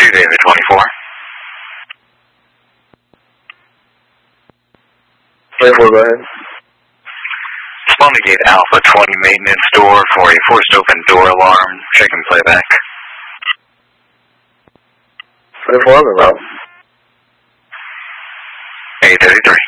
David 24. 24, go ahead. Respond to gate Alpha 20 maintenance door for a forced open door alarm. Check and playback. 24, go. 833.